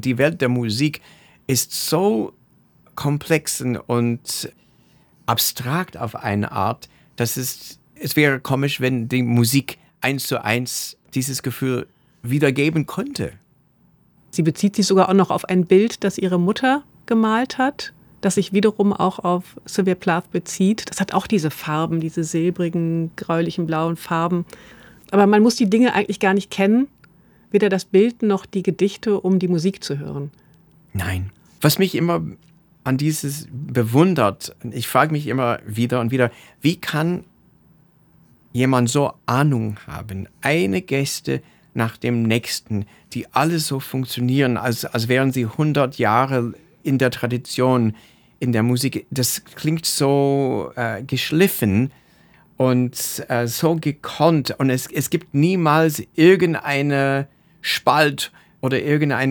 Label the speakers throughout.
Speaker 1: die Welt der Musik ist so komplex und abstrakt auf eine Art, dass es wäre komisch, wenn die Musik 1:1 dieses Gefühl wiedergeben könnte.
Speaker 2: Sie bezieht sich sogar auch noch auf ein Bild, das ihre Mutter gemalt hat, das sich wiederum auch auf Sylvia Plath bezieht. Das hat auch diese Farben, diese silbrigen, gräulichen, blauen Farben. Aber man muss die Dinge eigentlich gar nicht kennen, weder das Bild noch die Gedichte, um die Musik zu hören.
Speaker 1: Nein. Was mich immer an dieses bewundert, ich frage mich immer wieder und wieder, wie kann jemand so Ahnung haben, eine Geste nach dem nächsten, die alle so funktionieren, als wären sie 100 Jahre in der Tradition, in der Musik. Das klingt so geschliffen und so gekonnt. Und es gibt niemals irgendeine Spalt oder ein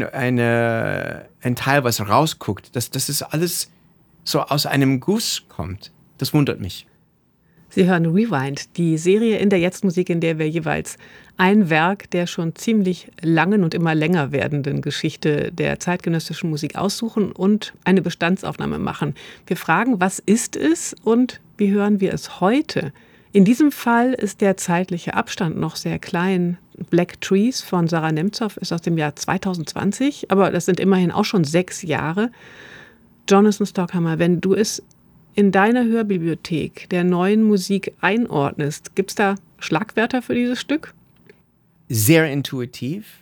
Speaker 1: Teil, was rausguckt. Dass das alles so aus einem Guss kommt. Das wundert mich.
Speaker 2: Sie hören Rewind, die Serie in der Jetzt-Musik, in der wir jeweils ein Werk der schon ziemlich langen und immer länger werdenden Geschichte der zeitgenössischen Musik aussuchen und eine Bestandsaufnahme machen. Wir fragen, was ist es und wie hören wir es heute? In diesem Fall ist der zeitliche Abstand noch sehr klein. Black Trees von Sarah Nemtsov ist aus dem Jahr 2020, aber das sind immerhin auch schon 6 Jahre. Jonathan Stockhammer, wenn du es in deiner Hörbibliothek der neuen Musik einordnest, gibt es da Schlagwörter für dieses Stück?
Speaker 1: Sehr intuitiv,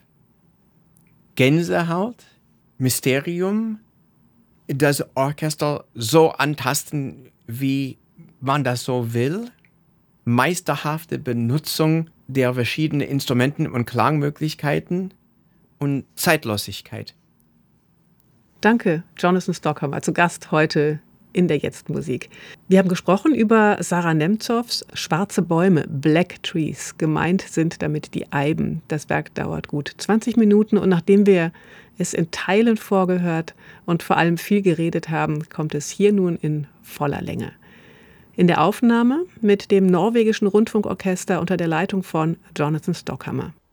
Speaker 1: Gänsehaut, Mysterium, das Orchester so antasten, wie man das so will, meisterhafte Benutzung der verschiedenen Instrumenten und Klangmöglichkeiten und Zeitlosigkeit.
Speaker 2: Danke, Jonathan Stockhammer, zu Gast heute in der Jetzt-Musik. Wir haben gesprochen über Sarah Nemtsovs Schwarze Bäume, Black Trees. Gemeint sind damit die Eiben. Das Werk dauert gut 20 Minuten und nachdem wir es in Teilen vorgehört und vor allem viel geredet haben, kommt es hier nun in voller Länge. In der Aufnahme mit dem norwegischen Rundfunkorchester unter der Leitung von Jonathan Stockhammer.